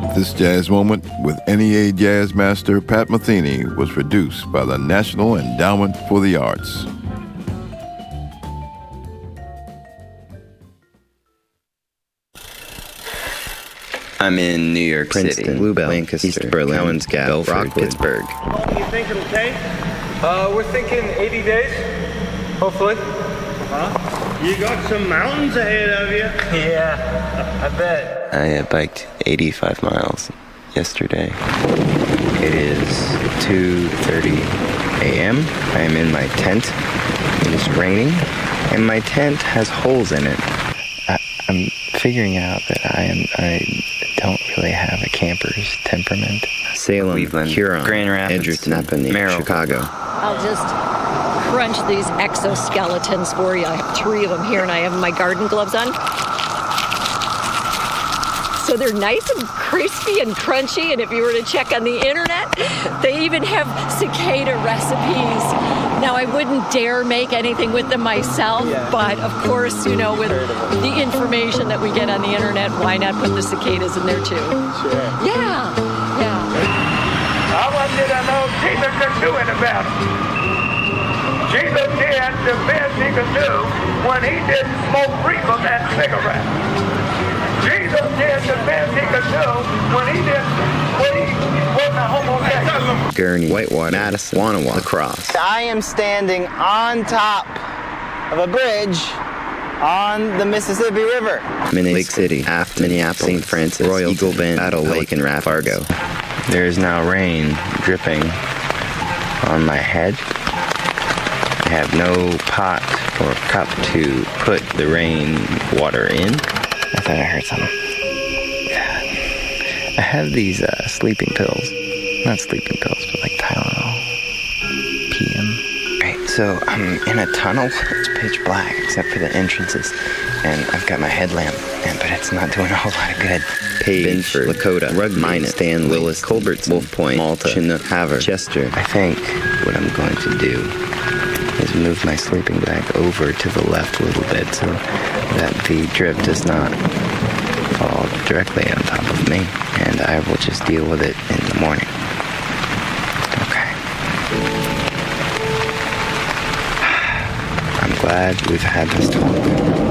This Jazz Moment with NEA Jazz Master Pat Metheny was produced by the National Endowment for the Arts. I'm in New York Princeton, City, Bluebell, Lancaster, East Berlin, Cowan's Gap, Belford, Rockwood, Pittsburgh. How long do you think it'll take? We're thinking 80 days, hopefully. You got some mountains ahead of you. Yeah, I bet. I biked 85 miles yesterday. It is 2:30 a.m. I am in my tent. It is raining, and my tent has holes in it. I'm figuring out that I don't really have a camper's temperament. Salem, Cleveland, Huron, Grand Rapids, Edgerton, Merrill, Chicago. I'll just crunch these exoskeletons for you. I have 3 of them here, and I have my garden gloves on. So they're nice and crispy and crunchy, and if you were to check on the internet, they even have cicada recipes. Now, I wouldn't dare make anything with them myself, but of course, you know, with the information that we get on the internet, why not put the cicadas in there too? Sure. Yeah. I wanted to know Jesus could do it about it. Jesus did the best he could do when he didn't smoke reefer and cigarettes. Jesus did the best he could do when he wasn't a homosexual. Gurney, Whitewater, Madison, Wanaway, La Crosse. I am standing on top of a bridge on the Mississippi River. Lake City, Afton, Minneapolis, St. Francis, Royal, Eagle Bend, Battle Lake, and Fargo. There is now rain dripping on my head. I have no pot or cup to put the rain water in. I thought I heard something. I have these sleeping pills. Not sleeping pills, but like Tylenol. PM. Right, so I'm in a tunnel. It's pitch black except for the entrances. And I've got my headlamp, but it's not doing a whole lot of good. Page, Binford, Lakota, Rugby, Minot, Stan, Willis, Colbert, Wolf Point, Malta, Chinook, Havre, Chester. I think what I'm going to do is move my sleeping bag over to the left a little bit so that the drip does not fall directly on top of me, and I will just deal with it in the morning. Okay. I'm glad we've had this talk.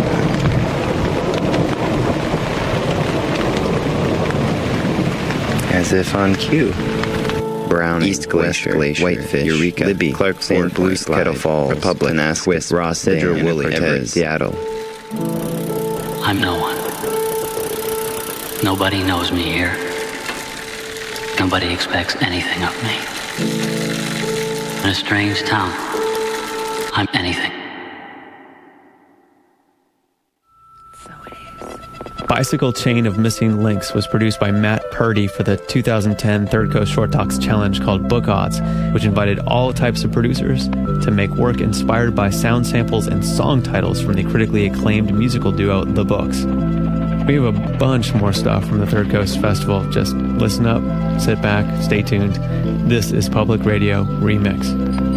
As if on cue. Brown, East Glacier, Whitefish, Eureka, Libby, Clarkson, Blue Slide, Kettle Falls, Republic, Swiss, Ross, Cedar, Woolly, Everett, Seattle. I'm no one. Nobody knows me here. Nobody expects anything of me. In a strange town, I'm anything. Bicycle Chain of Missing Links was produced by Matt Purdy for the 2010 Third Coast Short Talks challenge called Book Odds, which invited all types of producers to make work inspired by sound samples and song titles from the critically acclaimed musical duo The Books. We have a bunch more stuff from the Third Coast Festival. Just listen up, sit back, stay tuned. This is Public Radio Remix.